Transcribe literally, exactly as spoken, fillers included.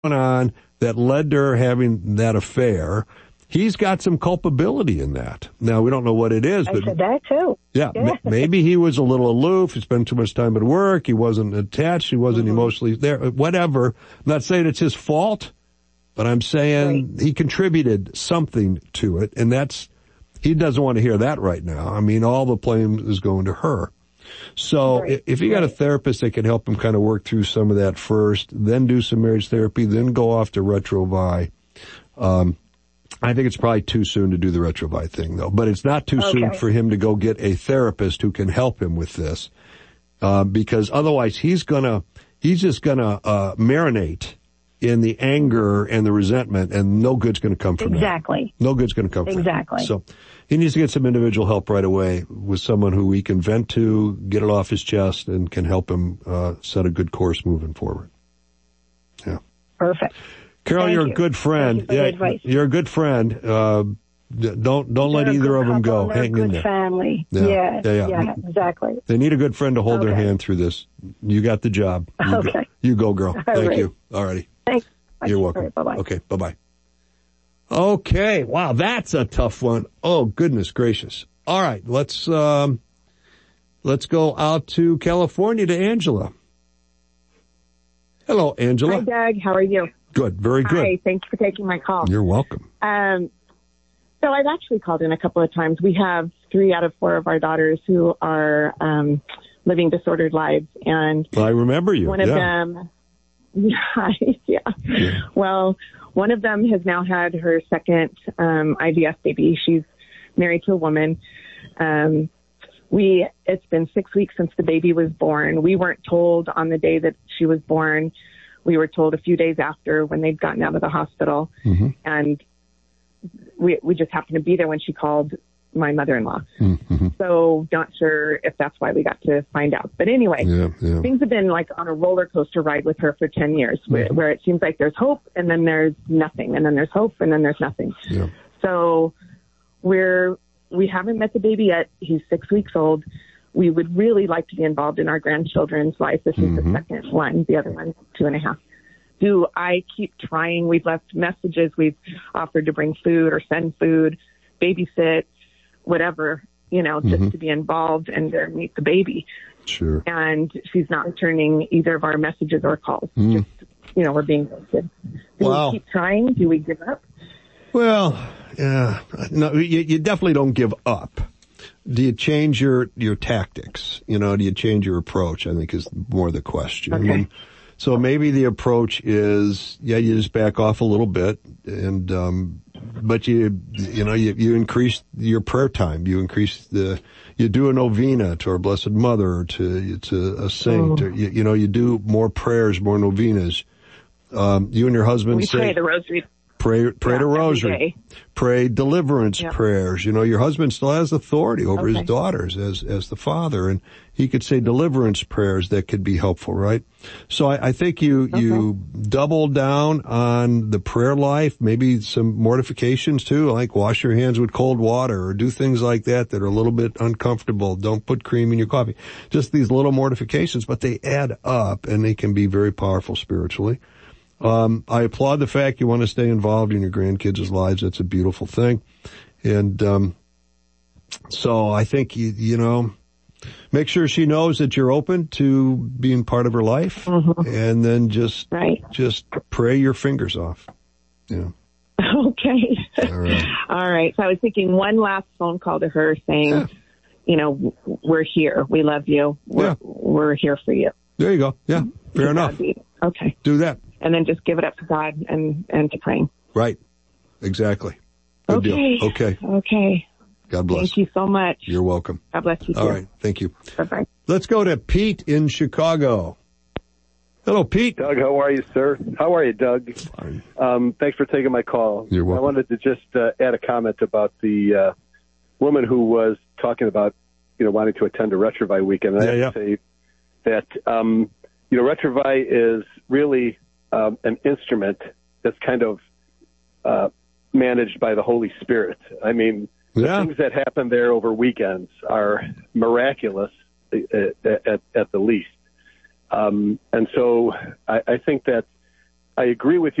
on that led to her having that affair. He's got some culpability in that. Now, we don't know what it is, I but said that too. Yeah, yeah. m- maybe he was a little aloof. He spent too much time at work. He wasn't attached. He wasn't mm-hmm. emotionally there. Whatever. I'm not saying it's his fault, but I'm saying right. he contributed something to it, and that's, he doesn't want to hear that right now. I mean, all the blame is going to her. So right. if you got a therapist that can help him kind of work through some of that first, then do some marriage therapy, then go off to Retrovi, um, I think it's probably too soon to do the Retrovi thing, though. But it's not too okay. soon for him to go get a therapist who can help him with this, uh, because otherwise he's gonna, he's just gonna uh, marinate in the anger and the resentment, and no good's gonna come from exactly. that. Exactly. No good's gonna come from exactly. that. So he needs to get some individual help right away with someone who he can vent to, get it off his chest, and can help him uh, set a good course moving forward. Yeah. Perfect. Carol, Thank you're you. a good friend. Yeah, you're a good friend. Uh, don't don't let either of them go. Hang in there. Family. Yeah. Yeah, yeah, yeah. yeah, exactly. They need a good friend to hold okay. their hand through this. You got the job. You okay. Go, you go, girl. All Thank right. you. All righty. Thanks. You're welcome. Right, bye-bye. Okay, bye-bye. Okay, wow, that's a tough one. Oh, goodness gracious. All right, let's um, let's go out to California to Angela. Hello, Angela. Hi, Doug. How are you? Good, very good. Hi, thanks for taking my call. You're welcome. Um, so I've actually called in a couple of times. We have three out of four of our daughters who are um, living disordered lives, and I remember you. One of yeah. them, yeah, yeah. yeah. Well, one of them has now had her second um, I V F baby. She's married to a woman. Um, we it's been six weeks since the baby was born. We weren't told on the day that she was born. We were told a few days after when they'd gotten out of the hospital. Mm-hmm. And we we just happened to be there when she called my mother-in-law. Mm-hmm. So not sure if that's why we got to find out. But anyway, yeah, yeah. things have been like on a roller coaster ride with her for ten years, mm-hmm. where, where it seems like there's hope and then there's nothing, and then there's hope and then there's nothing. Yeah. So we're, we haven't met the baby yet. He's six weeks old. We would really like to be involved in our grandchildren's life. This is mm-hmm. the second one. The other one, two and a half. Do I keep trying? We've left messages. We've offered to bring food or send food, babysit, whatever, you know, just mm-hmm. to be involved and to meet the baby. Sure. And she's not returning either of our messages or calls. Mm. Just, you know, we're being ghosted. Do wow. we keep trying? Do we give up? Well, yeah, no, you, you definitely don't give up. Do you change your, your tactics? You know, do you change your approach? I think is more the question. Okay. I mean, so maybe the approach is, yeah, you just back off a little bit and, um, but you, you know, you, you increase your prayer time. You increase the, you do a novena to our Blessed Mother, or to, to a saint, oh. or, you, you know, you do more prayers, more novenas. Um, you and your husband we say. pray the rosary. Pray, pray yeah, the rosary, pray deliverance yep. prayers. You know, your husband still has authority over okay. his daughters as, as the father, and he could say deliverance prayers that could be helpful, right? So I, I think you, okay. you double down on the prayer life, maybe some mortifications too, like wash your hands with cold water or do things like that that are a little bit uncomfortable. Don't put cream in your coffee. Just these little mortifications, but they add up and they can be very powerful spiritually. Um, I applaud the fact you want to stay involved in your grandkids' lives. That's a beautiful thing. And, um, so I think you, you know, make sure she knows that you're open to being part of her life mm-hmm. and then just, right. just pray your fingers off. Yeah. Okay. All right. All right. So I was thinking one last phone call to her saying, yeah. you know, we're here. We love you. We're, yeah. we're here for you. There you go. Yeah. Fair to enough. Okay. Do that. And then just give it up to God and, and to praying. Right. Exactly. Good okay. deal. Okay. Okay. God bless. Thank you so much. You're welcome. God bless you too. All right. Thank you. Bye-bye. Let's go to Pete in Chicago. Hello, Pete. Doug, how are you, sir? How are you, Doug? Fine. Um, thanks for taking my call. You're welcome. I wanted to just uh, add a comment about the uh, woman who was talking about, you know, wanting to attend a Retrovi weekend. And yeah, I have yeah. to say that, um, you know, Retrovi is really um, an instrument that's kind of uh, managed by the Holy Spirit. I mean, yeah. the things that happen there over weekends are miraculous at, at, at the least. Um, and so I, I think that I agree with you.